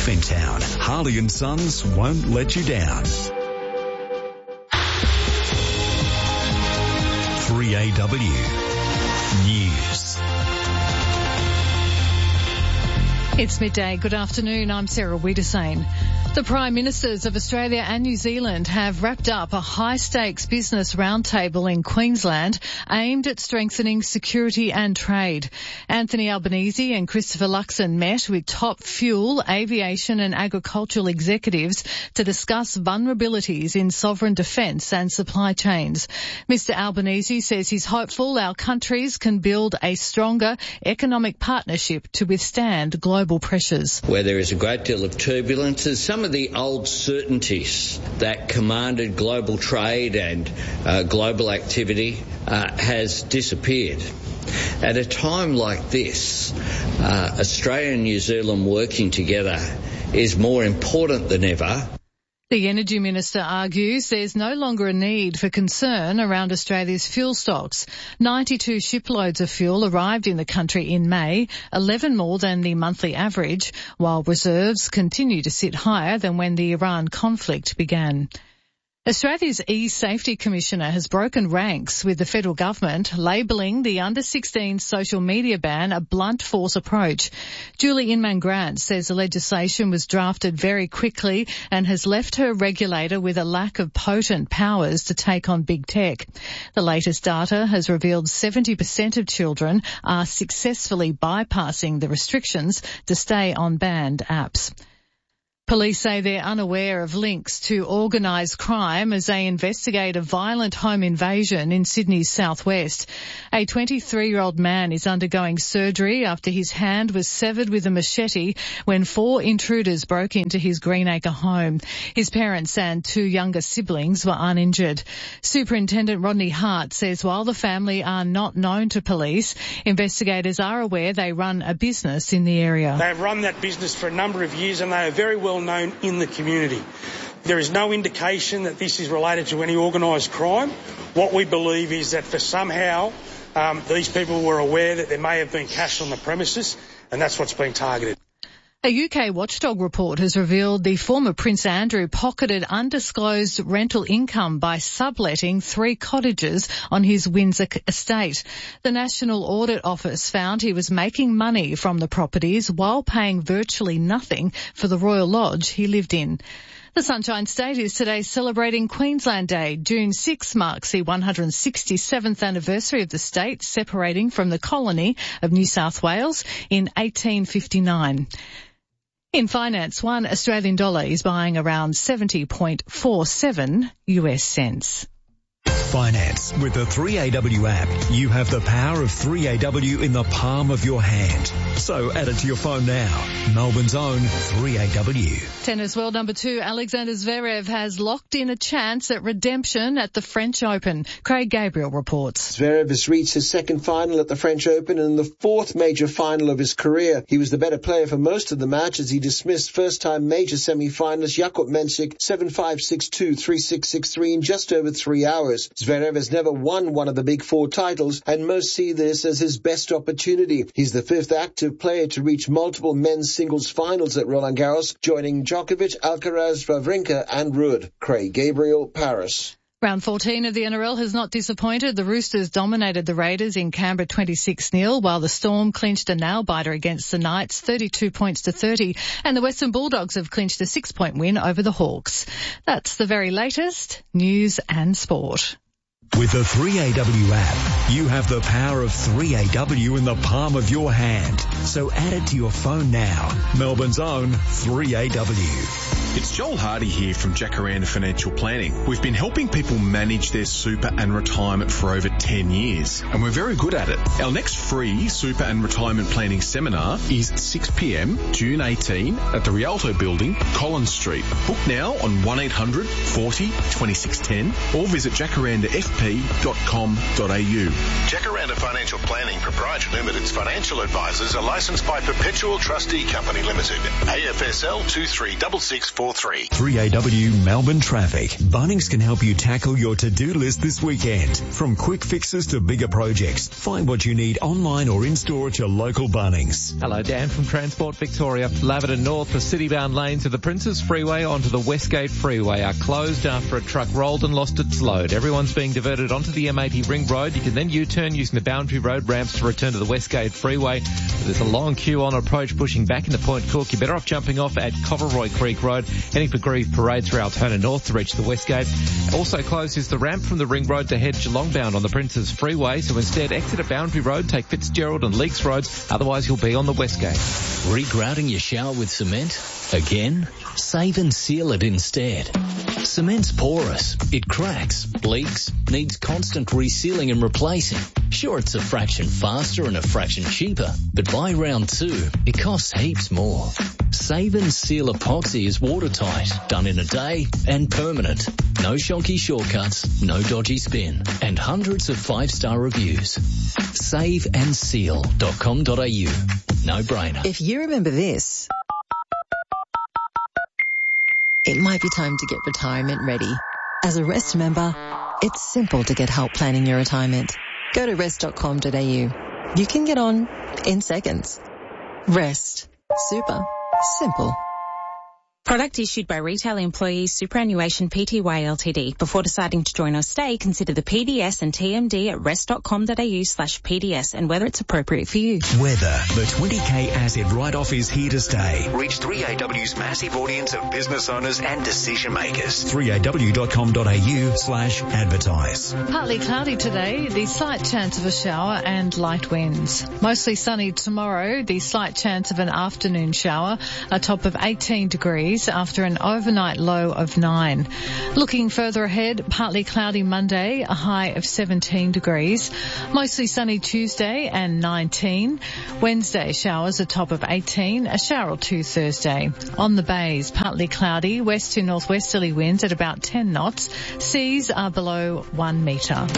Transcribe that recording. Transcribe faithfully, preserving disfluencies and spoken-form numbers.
in town. Harley and Sons won't let you down. three A W News. It's midday. Good afternoon. I'm Sarah Wiedersane. The Prime Ministers of Australia and New Zealand have wrapped up a high-stakes business roundtable in Queensland aimed at strengthening security and trade. Anthony Albanese and Christopher Luxon met with top fuel, aviation and agricultural executives to discuss vulnerabilities in sovereign defence and supply chains. Mister Albanese says he's hopeful our countries can build a stronger economic partnership to withstand global pressures. Where there is a great deal of turbulence, there's some of the old certainties that commanded global trade and uh, global activity uh, has disappeared. At a time like this, uh, Australia and New Zealand working together is more important than ever. The Energy Minister argues there's no longer a need for concern around Australia's fuel stocks. ninety-two shiploads of fuel arrived in the country in May, eleven more than the monthly average, while reserves continue to sit higher than when the Iran conflict began. Australia's E-Safety Commissioner has broken ranks with the federal government, labelling the under sixteen social media ban a blunt force approach. Julie Inman-Grant says the legislation was drafted very quickly and has left her regulator with a lack of potent powers to take on big tech. The latest data has revealed seventy percent of children are successfully bypassing the restrictions to stay on banned apps. Police say they're unaware of links to organised crime as they investigate a violent home invasion in Sydney's southwest. A twenty-three-year-old man is undergoing surgery after his hand was severed with a machete when four intruders broke into his Greenacre home. His parents and two younger siblings were uninjured. Superintendent Rodney Hart says while the family are not known to police, investigators are aware they run a business in the area. They have run that business for a number of years and they are very well known in the community. There is no indication that this is related to any organised crime. What we believe is that for somehow um, these people were aware that there may have been cash on the premises, and that's what's being targeted. A U K watchdog report has revealed the former Prince Andrew pocketed undisclosed rental income by subletting three cottages on his Windsor estate. The National Audit Office found he was making money from the properties while paying virtually nothing for the Royal Lodge he lived in. The Sunshine State is today celebrating Queensland Day. June sixth marks the one hundred sixty-seventh anniversary of the state separating from the colony of New South Wales in eighteen fifty-nine. In finance, one Australian dollar is buying around seventy point four seven U S cents. Finance. With the three A W app, you have the power of three A W in the palm of your hand. So add it to your phone now. Melbourne's own three A W. Tennis world number two, Alexander Zverev has locked in a chance at redemption at the French Open. Craig Gabriel reports. Zverev has reached his second final at the French Open and the fourth major final of his career. He was the better player for most of the match as he dismissed first-time major semi-finalist Jakub Mensik seven five, six two, three six, six three in just over three hours. Zverev has never won one of the big four titles, and most see this as his best opportunity. He's the fifth active player to reach multiple men's singles finals at Roland Garros, joining Djokovic, Alcaraz, Wawrinka and Ruud. Craig Gabriel, Paris. Round fourteen of the N R L has not disappointed. The Roosters dominated the Raiders in Canberra twenty-six nil, while the Storm clinched a nail-biter against the Knights, thirty-two points to thirty, and the Western Bulldogs have clinched a six-point win over the Hawks. That's the very latest news and sport. With the three A W app, you have the power of three A W in the palm of your hand. So add it to your phone now. Melbourne's own three A W. It's Joel Hardy here from Jacaranda Financial Planning. We've been helping people manage their super and retirement for over ten years, and we're very good at it. Our next free super and retirement planning seminar is six p m, June eighteenth at the Rialto Building, Collins Street. Book now on one eight hundred, forty, twenty-six ten or visit jacaranda f p dot com dot a u. Jacaranda Financial Planning Proprietary Limited's financial advisors are licensed by Perpetual Trustee Company Limited, A F S L two three six six four three. three A W Melbourne Traffic. Bunnings can help you tackle your to-do list this weekend. From quick fixes to bigger projects, find what you need online or in-store at your local Bunnings. Hello, Dan from Transport Victoria. Laverton North, the city-bound lanes of the Princes Freeway onto the Westgate Freeway are closed after a truck rolled and lost its load. Everyone's being diverted onto the M eighty Ring Road. You can then U-turn using the Boundary Road ramps to return to the Westgate Freeway. There's a long queue on approach pushing back into Point Cook. You're better off jumping off at Coverroy Creek Road, heading for Grieve Parade through Altona North to reach the Westgate. Also closed is the ramp from the Ring Road to head Geelong bound on the Princes Freeway, so instead exit at Boundary Road, take Fitzgerald and Leaks Roads, otherwise you'll be on the Westgate. Regrouting your shower with cement? Again? Save and seal it instead. Cement's porous, it cracks, leaks, needs constant resealing and replacing. Sure, it's a fraction faster and a fraction cheaper, but by round two, it costs heaps more. Save and Seal epoxy is watertight, done in a day, and permanent. No shonky shortcuts, no dodgy spin, and hundreds of five-star reviews. save and seal dot com dot a u. No brainer. If you remember this, it might be time to get retirement ready. As a Rest member, it's simple to get help planning your retirement. Go to rest dot com dot a u. You can get on in seconds. Rest. Super. Simple. Product issued by Retail Employees Superannuation Pty Ltd. Before deciding to join or stay, consider the P D S and T M D at rest dot com dot a u slash P D S and whether it's appropriate for you. Weather. The twenty K asset write-off is here to stay. Reach three A W's massive audience of business owners and decision makers. three A W dot com dot a u slash advertise. Partly cloudy today, the slight chance of a shower and light winds. Mostly sunny tomorrow, the slight chance of an afternoon shower, a top of eighteen degrees after an overnight low of nine. Looking further ahead, partly cloudy Monday, a high of seventeen degrees. Mostly sunny Tuesday and nineteen. Wednesday, showers, a top of eighteen, a shower or two Thursday. On the bays, partly cloudy, west to northwesterly winds at about ten knots. Seas are below one metre.